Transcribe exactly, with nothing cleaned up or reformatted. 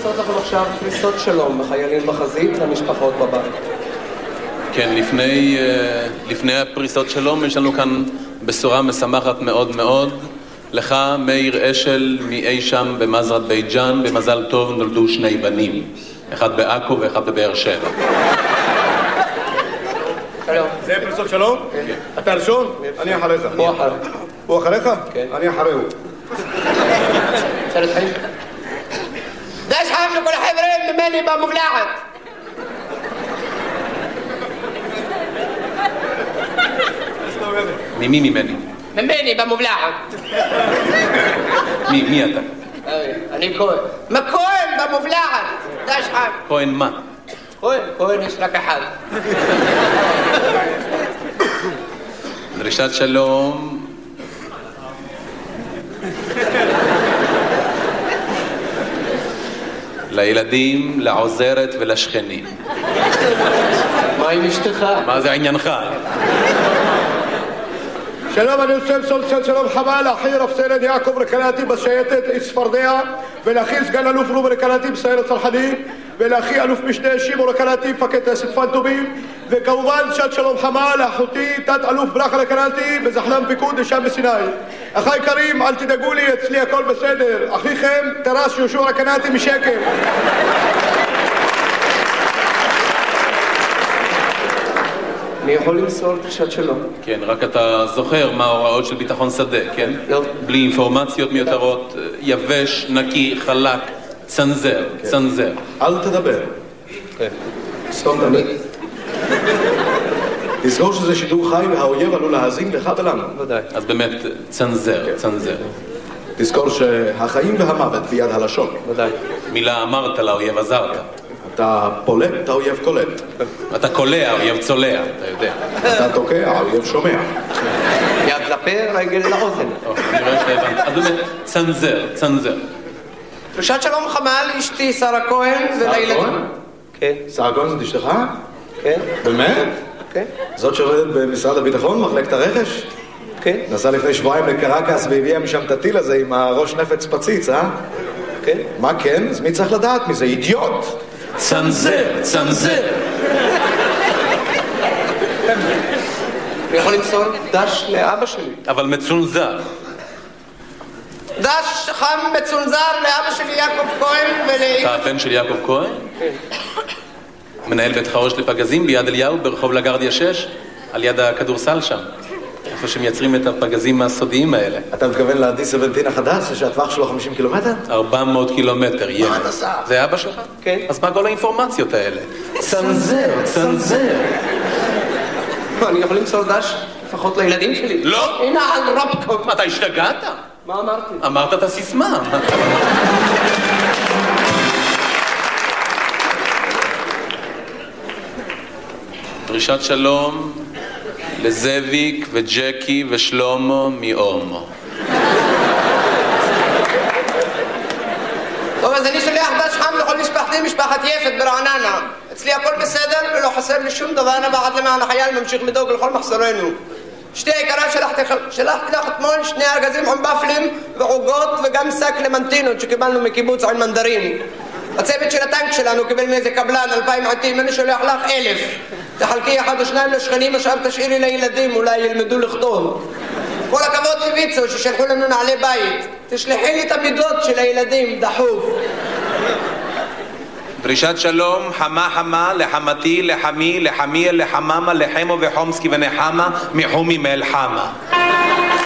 לעשות לכם עכשיו פריסות שלום בחיילים בחזית למשפחות בבית. כן, לפני, לפני הפריסות שלום יש לנו כאן בשורה משמחת מאוד מאוד. לך, מאיר אשל, מאי שם במזרת בית ג'אן, במזל טוב נולדו שני בנים. אחד בעכו ואחד בבאר שבע. שלום. זה פריסות שלום? כן. אתה ראשון? אני אחריך. הוא אחר. הוא אחריך? כן. אני אחריהו. סרט חיים. דש חם לכל החברים ממני במובלעת. ממי ממני? ממני במובלעת. מי, מי אתה? אני כהן. מכהן במובלעת. דש חם. כהן מה? כהן, כהן יש רק אחד. דרישת שלום. לילדים, לעוזרת ולשכנים. מה עם אשתך? מה זה עניינך? שלום, אני רוצה למסור שלום חמה לאחי רב סרן יעקב רקנאטי בשייטת צפרדע, ולאחי סגן אלוף רובי רקנאטי בסיירת צנחנים, ולאחי אלוף משנה שמעון רקנאטי מפקד טייסת פנטומים, וכמובן שעת שלום חמה לאחותי תת אלוף ברכה רקנאטי בזחל"ם פיקוד לשם בסיני. אחי יקרים, אל תדאגו לי, אצלי הכל בסדר. אחיכם טרס יהושע רקנאטי משקר. אני יכול למסור דרישת שלום. כן, רק אתה זוכר מה ההוראות של ביטחון שדה, כן? לא. בלי אינפורמציות מיותרות, יבש, נקי, חלק, צנזר, צנזר. אל תדבר. כן. סתום את הפה. תזכור שזה שידור חי והאויב עלול להאזין לך ולנו. ודאי. אז באמת, צנזר, צנזר. תזכור שהחיים והמוות ביד הלשון. ודאי. מילה אמרת לאויב עזרת. אתה פולט, האויב קולט. אתה קולע, האויב צולע, אתה יודע. אתה תוקע, האויב שומע. יד לפה, רגל לאוזן. טוב, אני רואה שהבנת. אז באמת, צנזר, צנזר. דרישת שלום חמה לאשתי שרה כהן ולילדים. כן. שרה כהן זאת אשתך? כן. באמת? כן. זאת שעובדת במשרד הביטחון, מחלקת הרכש? כן. נסע לפני שבועיים לקרקס והביאה משם את הטיל הזה עם הראש נפץ פציץ, אה? כן. מה כן? אז מי צריך לדעת מזה? אידיוט! צנזר, צנזר. אני יכול למסור דש לאבא שלי. אבל מצונזר. דש חם מצונזר לאבא שלי יעקב כהן ולאמא. אתה הבן של יעקב כהן? כן. מנהל בית חרוש לפגזים ביד אליהו ברחוב לגרדיה שש, על יד הכדורסל שם. איפה שמייצרים את הפגזים הסודיים האלה. אתה מתכוון ל-די שבע עשרה החדש, שהטווח שלו חמישים קילומטר? ארבע מאות קילומטר, ילד. מה אתה עושה? זה אבא שלך? כן. אז מה כל האינפורמציות האלה? צנזר, צנזר. אני יכול למסור דש לפחות לילדים שלי. לא! הנה על רבקוב. מה, אתה השתגעת? מה אמרתי? אמרת את הסיסמה. דרישת שלום לזאביק וג'קי ושלומו מאומו. טוב, אז אני שולח דש חם לכל משפחתי, משפחת יפת ברעננה. אצלי הכל בסדר ולא חסר לי שום דבר, אנא בעד למען החייל ממשיך לדאוג לכל מחסורנו. אשתי היקרה, שלחתי, שלחתי לך אתמול שני ארגזים חומבפלים ועוגות וגם שק למנטינות שקיבלנו מקיבוץ עין מנדרים. הצוות של הטנק שלנו קיבל מאיזה קבלן אלפיים עטים, אני שולח לך אלף. תחלקי אחד או שניים לשכנים, עכשיו תשאירי לילדים, אולי ילמדו לכתוב. כל הכבוד לויצו ששלחו לנו נעלי בית. תשלחי לי את המידות של הילדים, דחוף. דרישת שלום חמה חמה לחמתי, לחמי, לחמי, לחממה, לחמו וחומסקי ונחמה מחומי מאל חמה.